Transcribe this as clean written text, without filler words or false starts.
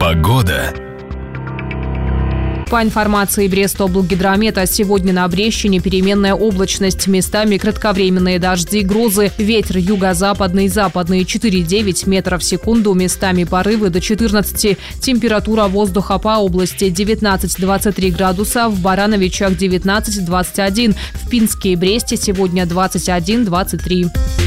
Погода. По информации Брестоблгидромета, сегодня на Брещине переменная облачность, местами кратковременные дожди, грозы, ветер юго-западный и западный 4,9 метров в секунду, местами порывы до 14. Температура воздуха по области 19-23 градуса, в Барановичах 19-21, в Пинске и Бресте сегодня 21-23.